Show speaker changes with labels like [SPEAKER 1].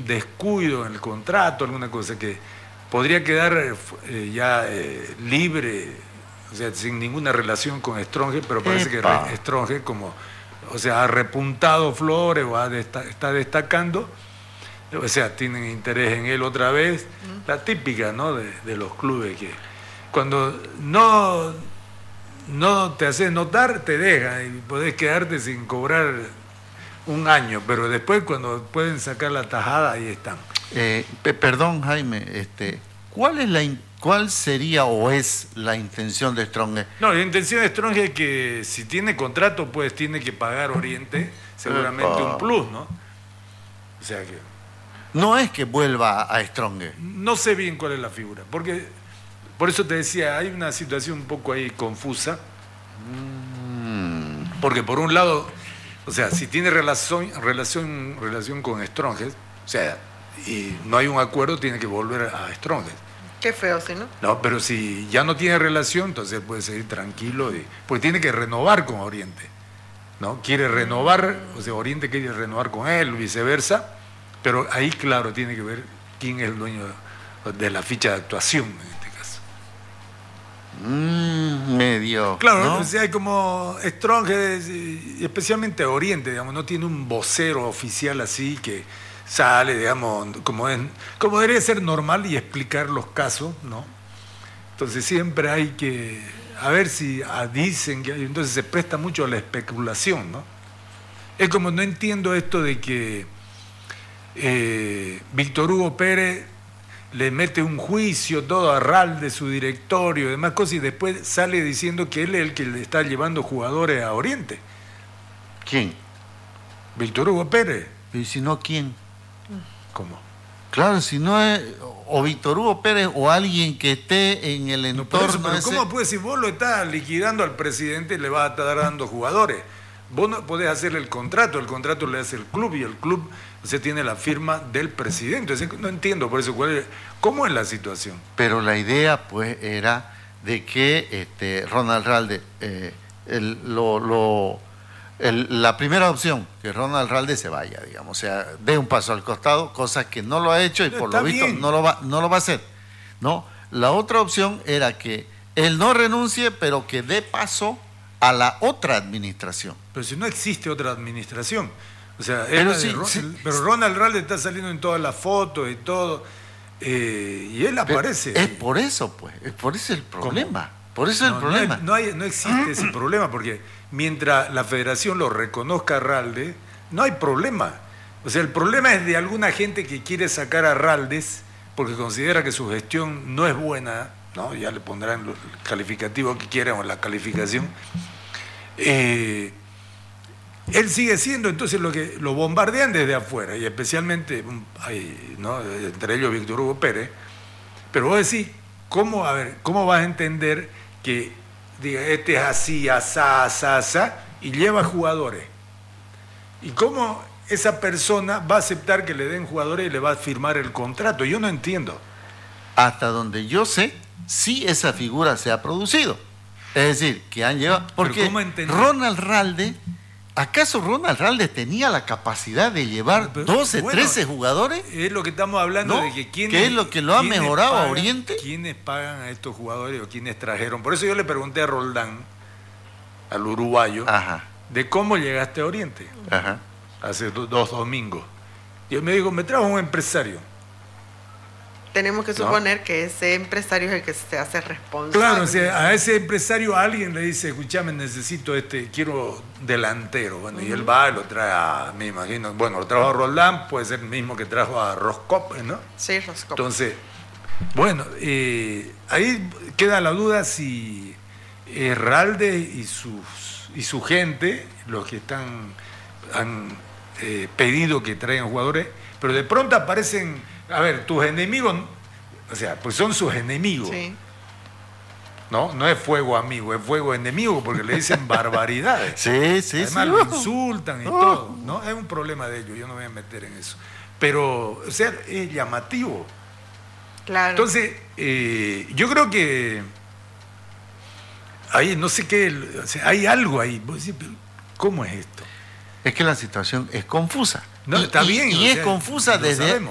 [SPEAKER 1] algún descuido en el contrato, alguna cosa que podría quedar libre, o sea, sin ninguna relación con Stronger, pero parece que Stronger como, o sea, ha repuntado Flores o está destacando, o sea, tienen interés en él otra vez, la típica, ¿no?, de los clubes que cuando no te haces notar, te dejan y podés quedarte sin cobrar un año, pero después cuando pueden sacar la tajada, ahí están.
[SPEAKER 2] Perdón, Jaime, ¿cuál sería o es la intención de Stronger?
[SPEAKER 1] No, la intención de Stronger es que si tiene contrato, pues tiene que pagar Oriente, seguramente un plus, ¿no? O sea que...
[SPEAKER 2] No es que vuelva a Stronger.
[SPEAKER 1] No sé bien cuál es la figura, porque por eso te decía, hay una situación un poco ahí confusa, porque por un lado, o sea, si tiene relación con Stronger, o sea, y no hay un acuerdo, tiene que volver a Stronger.
[SPEAKER 3] Qué feo, ¿sí, no?
[SPEAKER 1] No, pero si ya no tiene relación, entonces puede seguir tranquilo, porque tiene que renovar con Oriente, ¿no? Quiere renovar, o sea, Oriente quiere renovar con él, viceversa, pero ahí, claro, tiene que ver quién es el dueño de la ficha de actuación en este caso.
[SPEAKER 2] Medio.
[SPEAKER 1] Claro,
[SPEAKER 2] ¿no?
[SPEAKER 1] O sea, hay como Stronger, especialmente Oriente, digamos, no tiene un vocero oficial así que sale, digamos, como debería ser normal y explicar los casos, ¿no? Entonces siempre hay que, a ver si dicen, que entonces se presta mucho a la especulación, ¿no? Es como, no entiendo esto de que Víctor Hugo Pérez le mete un juicio todo a Ralde, su directorio y demás cosas, y después sale diciendo que él es el que le está llevando jugadores a Oriente.
[SPEAKER 2] ¿Quién?
[SPEAKER 1] Víctor Hugo Pérez.
[SPEAKER 2] ¿Y si no, quién?
[SPEAKER 1] ¿Cómo?
[SPEAKER 2] Claro, si no es o Víctor Hugo Pérez o alguien que esté en el entorno.
[SPEAKER 1] Pero ¿cómo puede, si vos lo estás liquidando al presidente, le vas a estar dando jugadores? Vos no podés hacerle el contrato le hace el club, y el club, o sea, tiene la firma del presidente. O sea, no entiendo por eso cómo es la situación.
[SPEAKER 2] Pero la idea, pues, era de que Ronald Ralde, la primera opción, que Ronald Ralde se vaya, digamos, o sea, dé un paso al costado, cosa que no lo ha hecho y por lo visto no lo va a hacer, ¿no? La otra opción era que él no renuncie, pero que dé paso a la otra administración.
[SPEAKER 1] Pero si no existe otra administración, o sea,
[SPEAKER 2] pero
[SPEAKER 1] Ronald Ralde está saliendo en todas las fotos y todo, y él aparece.
[SPEAKER 2] Es por eso, pues, es por eso el problema. ¿Cómo? Por eso es el problema.
[SPEAKER 1] No existe ese problema, porque mientras la federación lo reconozca a Ralde, no hay problema. O sea, el problema es de alguna gente que quiere sacar a Raldes porque considera que su gestión no es buena, ¿no? Ya le pondrán el calificativo que quieran o la calificación. Él sigue siendo, entonces lo bombardean desde afuera, y especialmente, ¿no?, entre ellos Víctor Hugo Pérez. Pero vos decís, ¿cómo vas a entender que diga, este es así, asá, y lleva jugadores? ¿Y cómo esa persona va a aceptar que le den jugadores y le va a firmar el contrato? Yo no entiendo.
[SPEAKER 2] Hasta donde yo sé, sí esa figura se ha producido. Es decir, que han llevado... Porque Ronald Ralde... ¿Acaso Ronald Ralde tenía la capacidad de llevar 12, 13 jugadores?
[SPEAKER 1] Es lo que estamos hablando, ¿no? De que
[SPEAKER 2] ¿qué es lo que lo ha mejorado a Oriente?
[SPEAKER 1] ¿Quiénes pagan a estos jugadores o quiénes trajeron? Por eso yo le pregunté a Roldán, al uruguayo, de cómo llegaste a Oriente. Hace 2 domingos. Y él me dijo, me trajo un empresario.
[SPEAKER 3] Tenemos que suponer que ese empresario es el que se hace responsable.
[SPEAKER 1] Claro, o sea, a ese empresario alguien le dice, escúchame, necesito quiero delantero. Bueno, y él va y lo trae me imagino, bueno, lo trajo a Roldán, puede ser el mismo que trajo a Roscop, ¿no?
[SPEAKER 3] Sí, Roscop.
[SPEAKER 1] Entonces, bueno, ahí queda la duda si Ralde y su gente, los que han pedido que traigan jugadores, pero de pronto aparecen... A ver, tus enemigos, o sea, pues son sus enemigos. Sí. No es fuego amigo, es fuego enemigo, porque le dicen barbaridades.
[SPEAKER 2] Sí.
[SPEAKER 1] Además lo insultan y todo, ¿no? Es un problema de ellos, yo no me voy a meter en eso. Pero, o sea, es llamativo.
[SPEAKER 3] Claro.
[SPEAKER 1] Entonces, yo creo que ahí, no sé qué, o sea, hay algo ahí. ¿Cómo es esto?
[SPEAKER 2] Es que la situación es confusa.
[SPEAKER 1] No, está bien.
[SPEAKER 2] Y es confusa desde